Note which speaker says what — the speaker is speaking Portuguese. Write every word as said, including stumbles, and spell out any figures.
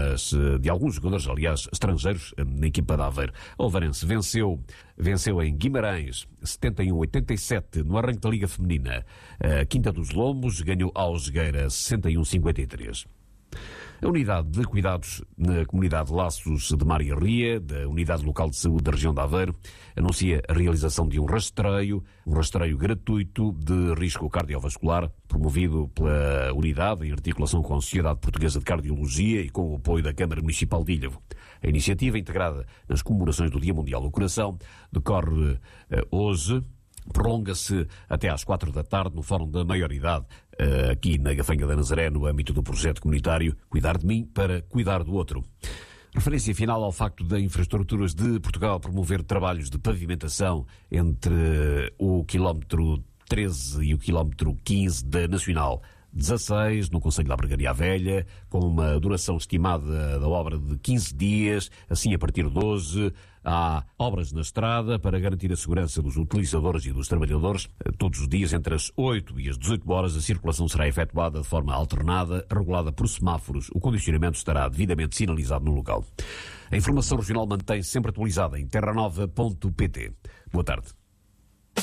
Speaker 1: mas de alguns jogadores, aliás, estrangeiros, na equipa de Aveiro. O Olvarense venceu, venceu em Guimarães, setenta e um a oitenta e sete, no arranque da Liga Feminina. A Quinta dos Lombos ganhou ao Jogueira sessenta e um a cinquenta e três. A Unidade de Cuidados na Comunidade Laços de Mar e Ria, da Unidade Local de Saúde da região de Aveiro, anuncia a realização de um rastreio, um rastreio gratuito de risco cardiovascular, promovido pela Unidade em articulação com a Sociedade Portuguesa de Cardiologia e com o apoio da Câmara Municipal de Ilhavo. A iniciativa, integrada nas comemorações do Dia Mundial do Coração, decorre uh, hoje, prolonga-se até às quatro da tarde no Fórum da Maioridade, aqui na Gafanha da Nazaré, no âmbito do projeto comunitário Cuidar de Mim para Cuidar do Outro. Referência final ao facto da Infraestruturas de Portugal promover trabalhos de pavimentação entre o quilómetro treze e o quilómetro quinze da Nacional dezasseis, no concelho da Bregaria Velha, com uma duração estimada da obra de quinze dias. Assim, a partir de hoje, há obras na estrada para garantir a segurança dos utilizadores e dos trabalhadores. Todos os dias, entre as oito e as dezoito horas, a circulação será efetuada de forma alternada, regulada por semáforos. O condicionamento estará devidamente sinalizado no local. A informação regional mantém-se sempre atualizada em terra nova ponto pt. Boa tarde.